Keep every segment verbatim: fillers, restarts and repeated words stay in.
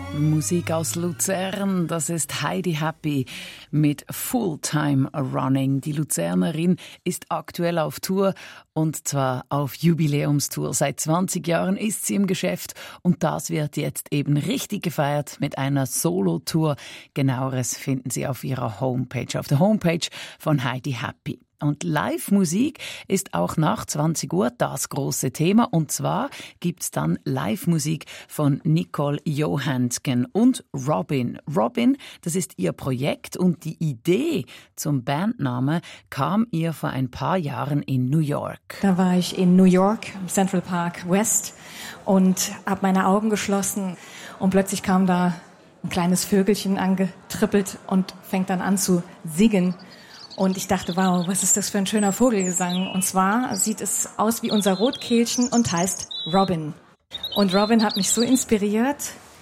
Musik aus Luzern, das ist Heidi Happy mit Fulltime Running. Die Luzernerin ist aktuell auf Tour und zwar auf Jubiläumstour. Seit zwanzig Jahren ist sie im Geschäft und das wird jetzt eben richtig gefeiert mit einer Solo-Tour. Genaueres finden Sie auf ihrer Homepage, auf der Homepage von Heidi Happy. Und Live-Musik ist auch nach zwanzig Uhr das große Thema. Und zwar gibt's dann Live-Musik von Nicole Johansken und Robin. Robin, das ist ihr Projekt und die Idee zum Bandname kam ihr vor ein paar Jahren in New York. Da war ich in New York, im Central Park West und habe meine Augen geschlossen und plötzlich kam da ein kleines Vögelchen angetrippelt und fängt dann an zu singen. Und ich dachte, wow, was ist das für ein schöner Vogelgesang? Und zwar sieht es aus wie unser Rotkehlchen und heißt Robin. Und Robin hat mich so inspiriert,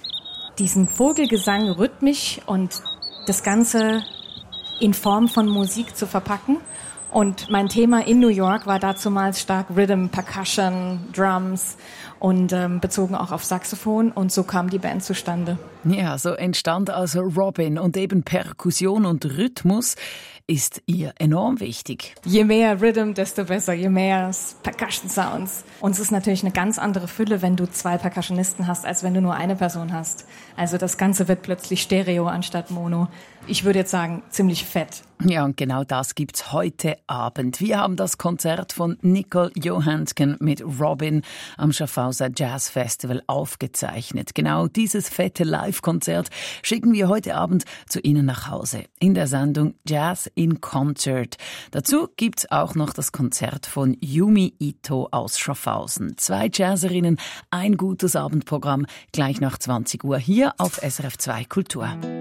diesen Vogelgesang rhythmisch und das Ganze in Form von Musik zu verpacken. Und mein Thema in New York war dazumals stark Rhythm, Percussion, Drums und ähm, bezogen auch auf Saxophon. Und so kam die Band zustande. Ja, so entstand also Robin und eben Perkussion und Rhythmus ist ihr enorm wichtig. Je mehr Rhythm, desto besser, je mehr Percussion Sounds. Und es ist natürlich eine ganz andere Fülle, wenn du zwei Percussionisten hast, als wenn du nur eine Person hast. Also das Ganze wird plötzlich Stereo anstatt Mono. Ich würde jetzt sagen, ziemlich fett. Ja, und genau das gibt's heute Abend. Wir haben das Konzert von Nicole Johansken mit Robin am Schaffhauser Jazz Festival aufgezeichnet. Genau dieses fette Live-Konzert schicken wir heute Abend zu Ihnen nach Hause in der Sendung Jazz in Concert. Dazu gibt's auch noch das Konzert von Yumi Ito aus Schaffhausen. Zwei Jazzerinnen, ein gutes Abendprogramm, gleich nach zwanzig Uhr hier auf S R F zwei Kultur.